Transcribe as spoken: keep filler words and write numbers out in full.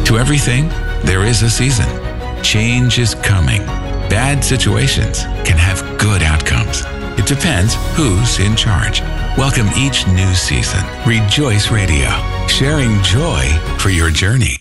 To everything, there is a season. Change is coming. Bad situations can have good outcomes. It depends who's in charge. Welcome each new season. Rejoice Radio, sharing joy for your journey.